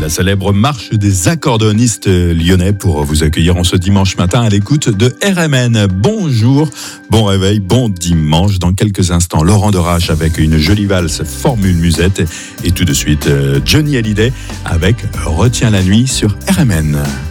la célèbre marche des accordéonistes lyonnais, pour vous accueillir en ce dimanche matin à l'écoute de RMN. Bonjour, bon réveil, bon dimanche. Dans quelques instants, Laurent Derache avec une jolie valse Formule Musette. Et tout de suite, Johnny Hallyday avec Retiens la nuit sur RMN.